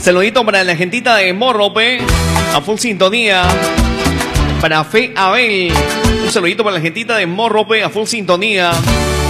Saludito para la gentita de Morrope, a full sintonía. Para Fe Abel, un saludito para la gentita de Morrope, a full sintonía.